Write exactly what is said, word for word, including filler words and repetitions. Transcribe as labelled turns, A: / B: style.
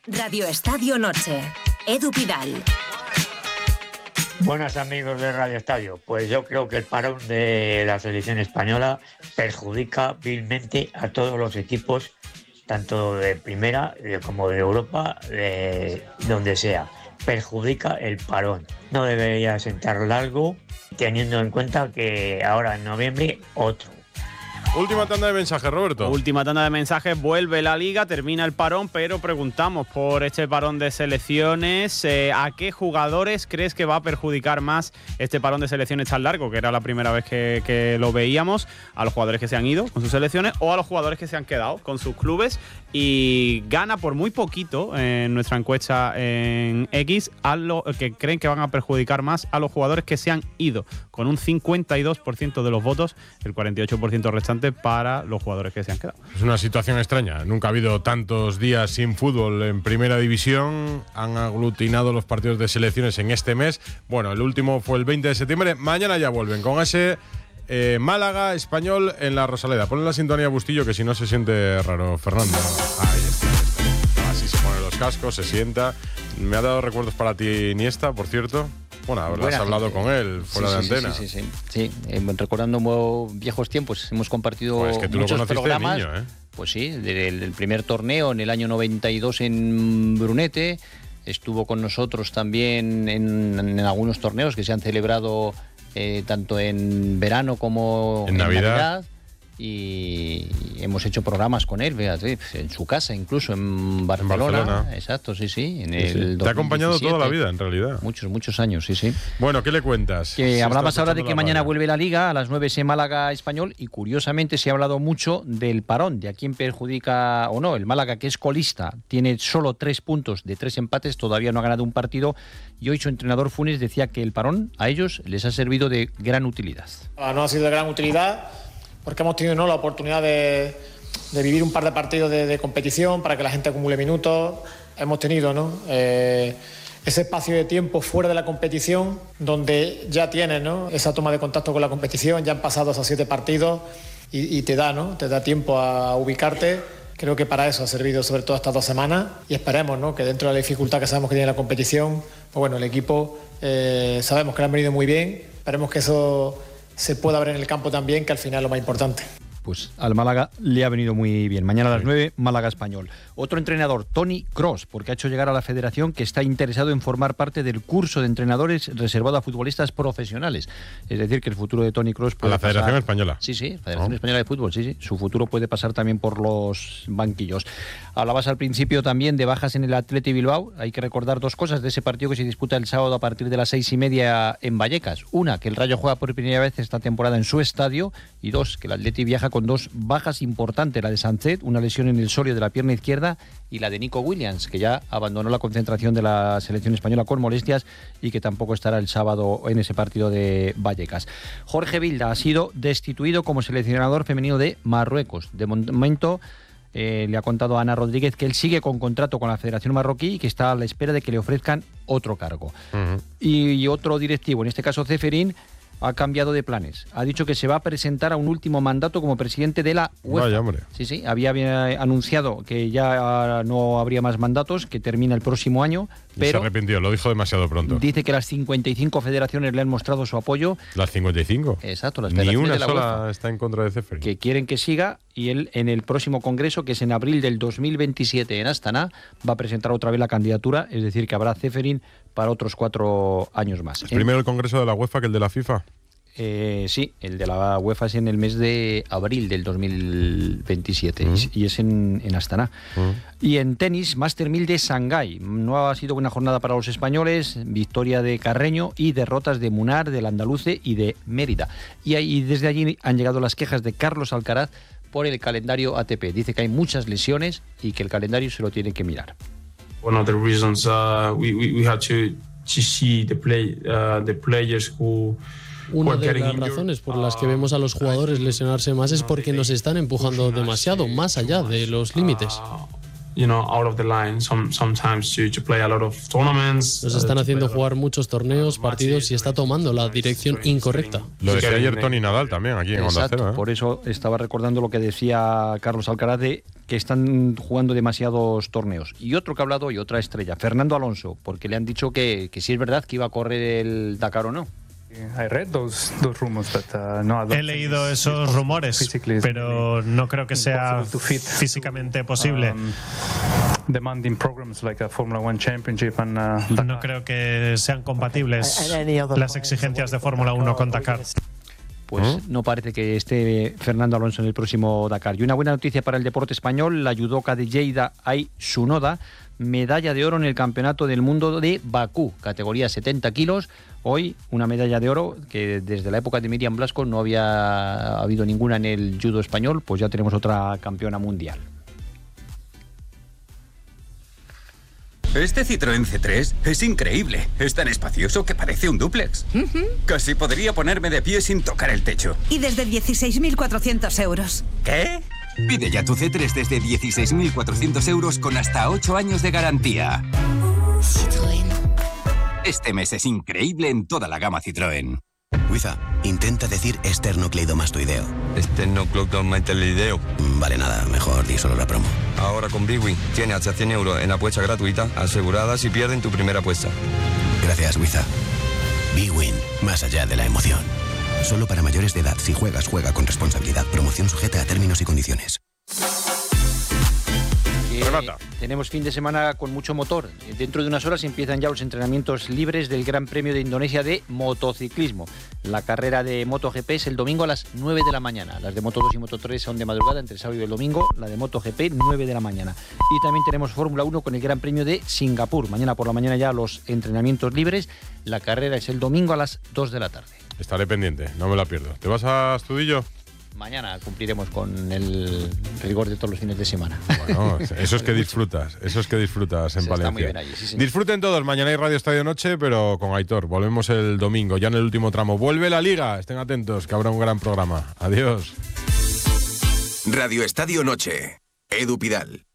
A: Radio Estadio Noche. Edu Pidal.
B: Buenas amigos de Radio Estadio. Pues yo creo que el parón de la selección española perjudica vilmente a todos los equipos, tanto de primera como de Europa, de donde sea. Perjudica el parón. No debería sentar largo, teniendo en cuenta que ahora en noviembre otro.
C: Última tanda de mensajes, Roberto.
D: Última tanda de mensajes, vuelve la Liga, termina el parón, pero preguntamos por este parón de selecciones. Eh, ¿A qué jugadores crees que va a perjudicar más este parón de selecciones tan largo? Que era la primera vez que, que lo veíamos. ¿A los jugadores que se han ido con sus selecciones o a los jugadores que se han quedado con sus clubes? Y gana por muy poquito en nuestra encuesta en X a lo que creen que van a perjudicar más a los jugadores que se han ido, con un cincuenta y dos por ciento de los votos, el cuarenta y ocho por ciento restante para los jugadores que se han quedado.
C: Es una situación extraña. Nunca ha habido tantos días sin fútbol en Primera División. Han aglutinado los partidos de selecciones en este mes. Bueno, el último fue el veinte de septiembre. Mañana ya vuelven con ese eh, Málaga Español en la Rosaleda. Ponle la sintonía Bustillo, que si no se siente raro, Fernando. Ahí está, ahí está. Así se pone los cascos, se sienta. Me ha dado recuerdos para ti, Iniesta, por cierto. Bueno, habrás hablado con él fuera
E: sí,
C: de
E: sí,
C: antena.
E: Sí, sí, sí. sí. sí. Eh, recordando viejos tiempos, hemos compartido
C: pues es que tú
E: muchos
C: lo
E: programas.
C: De niño, ¿eh?
E: Pues sí, del, del primer torneo en el año noventa y dos en Brunete. Estuvo con nosotros también en, en algunos torneos que se han celebrado eh, tanto en verano como
C: en,
E: en
C: Navidad.
E: Navidad. Y hemos hecho programas con él, fíjate, en su casa, incluso en Barcelona.
C: En Barcelona.
E: Exacto, sí, sí. En
C: sí,
E: el
C: sí. Te ha
E: dos mil diecisiete.
C: acompañado toda la vida, en realidad.
E: Muchos, muchos años, sí, sí.
C: Bueno, ¿qué le cuentas?
E: Que
C: Si
E: hablabas ahora de que mañana
C: radio.
E: vuelve la Liga, a las nueve se Málaga Español, y curiosamente se ha hablado mucho del parón, de a quién perjudica o no. El Málaga, que es colista, tiene solo tres puntos de tres empates, todavía no ha ganado un partido, y hoy su entrenador Funes decía que el parón a ellos les ha servido de gran utilidad.
F: No ha sido de gran utilidad, porque hemos tenido ¿no? la oportunidad de, de vivir un par de partidos de, de competición para que la gente acumule minutos. Hemos tenido ¿no? eh, ese espacio de tiempo fuera de la competición, donde ya tienes ¿no? esa toma de contacto con la competición, ya han pasado esos siete partidos y, y te da, ¿no? te da tiempo a ubicarte. Creo que para eso ha servido sobre todo estas dos semanas, y esperemos ¿no? que dentro de la dificultad que sabemos que tiene la competición, pues bueno, el equipo eh, sabemos que le han venido muy bien, esperemos que eso se pueda ver en el campo también, que al final es lo más importante.
E: Pues al Málaga le ha venido muy bien. Mañana a las nueve, Málaga Español. Otro entrenador, Toni Kroos, porque ha hecho llegar a la federación que está interesado en formar parte del curso de entrenadores reservado a futbolistas profesionales. Es decir, que el futuro de Toni Kroos puede
C: ¿A la
E: pasar...
C: Federación Española?
E: Sí, sí, Federación
C: oh.
E: Española de Fútbol, sí, sí. Su futuro puede pasar también por los banquillos. Hablabas al principio también de bajas en el Athletic Bilbao. Hay que recordar dos cosas de ese partido que se disputa el sábado a partir de las seis y media en Vallecas. Una, que el Rayo juega por primera vez esta temporada en su estadio, y dos, que el Athletic viaja con dos bajas importantes, la de Sancet, una lesión en el sóleo de la pierna izquierda, y la de Nico Williams, que ya abandonó la concentración de la selección española con molestias y que tampoco estará el sábado en ese partido de Vallecas. Jorge Vilda ha sido destituido como seleccionador femenino de Marruecos. De momento eh, le ha contado a Ana Rodríguez que él sigue con contrato con la Federación Marroquí y que está a la espera de que le ofrezcan otro cargo. Uh-huh. Y, y otro directivo, en este caso Ceferín, ha cambiado de planes. Ha dicho que se va a presentar a un último mandato como presidente de la UEFA.
C: Vaya, hombre.
E: Sí, sí, había, había anunciado que ya no habría más mandatos, que termina el próximo año, pero
C: se arrepintió, lo dijo demasiado pronto.
E: Dice que las cincuenta y cinco federaciones le han mostrado su apoyo.
C: ¿Las cincuenta y cinco?
E: Exacto, las
C: Ni
E: federaciones
C: una
E: de la
C: sola
E: UEFA,
C: está en contra de Ceferín.
E: que quieren que siga, y él en el próximo congreso, que es en abril del dos mil veintisiete en Astana, va a presentar otra vez la candidatura, es decir, que habrá Ceferín para otros cuatro años más.
C: ¿Es en... primero el congreso de la UEFA que el de la FIFA?
E: Eh, sí, el de la UEFA es en el mes de abril del dos mil veintisiete uh-huh. y es en, en Astana. Uh-huh. Y en tenis, Master mil de Shanghái. No ha sido buena jornada para los españoles, victoria de Carreño y derrotas de Munar, del Andaluce y de Mérida. Y, y desde allí han llegado las quejas de Carlos Alcaraz por el calendario A T P. Dice que hay muchas lesiones y que el calendario se lo tiene que mirar.
G: One of the reasons uh, we, we, we had to, to see the, play, uh, the players who...
H: Una de las razones por las que vemos a los jugadores lesionarse más es porque nos están empujando demasiado, más allá de los límites. Nos están haciendo jugar muchos torneos, partidos, y está tomando la dirección incorrecta.
C: Lo decía ayer Tony Nadal también aquí en Onda Cero, ¿eh?
E: Por eso estaba recordando lo que decía Carlos Alcaraz de que están jugando demasiados torneos. Y otro que ha hablado hoy, otra estrella, Fernando Alonso, porque le han dicho que, que sí es verdad que iba a correr el Dakar o no.
I: He leído esos rumores, pero no creo que sea físicamente posible. No creo que sean compatibles las exigencias de Fórmula uno con Dakar.
E: Pues ¿Mm? no parece que esté Fernando Alonso en el próximo Dakar. Y una buena noticia para el deporte español, la judoka de Lleida, Ai Tsunoda, medalla de oro en el Campeonato del Mundo de Bakú, categoría setenta kilos. Hoy una medalla de oro que desde la época de Miriam Blasco no había habido ninguna en el judo español, pues ya tenemos otra campeona mundial.
J: Este Citroën C tres es increíble. Es tan espacioso que parece un dúplex. Uh-huh. Casi podría ponerme de pie sin tocar el techo.
K: Y desde dieciséis mil cuatrocientos euros.
J: ¿Qué? Pide ya tu C tres desde dieciséis mil cuatrocientos euros con hasta ocho años de garantía.
K: Citroën.
J: Este mes es increíble en toda la gama Citroën.
L: Wiza, intenta decir esternocleidomastoideo.
M: Esternocleidomastoideo.
L: Vale, nada, mejor di solo la promo.
M: Ahora con Bwin tienes hasta cien euros en apuesta gratuita asegurada si pierden tu primera apuesta.
L: Gracias, Wiza. Bwin, más allá de la emoción. Solo para mayores de edad. Si juegas, juega con responsabilidad. Promoción sujeta a términos y condiciones.
E: Eh, tenemos fin de semana con mucho motor. Dentro de unas horas empiezan ya los entrenamientos libres del Gran Premio de Indonesia de motociclismo. La carrera de MotoGP es el domingo a las nueve de la mañana. Las de Moto dos y Moto tres son de madrugada, entre el sábado y el domingo. La de MotoGP, nueve de la mañana. Y también tenemos Fórmula uno con el Gran Premio de Singapur. Mañana por la mañana ya los entrenamientos libres. La carrera es el domingo a las dos de la tarde.
C: Estaré pendiente, no me la pierdo. ¿Te vas a Astudillo?
E: Mañana cumpliremos con el rigor de todos los fines de semana.
C: Bueno, eso es que disfrutas, eso es que disfrutas en
E: Se
C: Palencia.
E: está muy bien allí, sí,
C: Disfruten todos, mañana hay Radio Estadio Noche, pero con Aitor. Volvemos el domingo, ya en el último tramo. Vuelve la Liga, estén atentos, que habrá un gran programa. Adiós.
N: Radio Estadio Noche, Edu Pidal.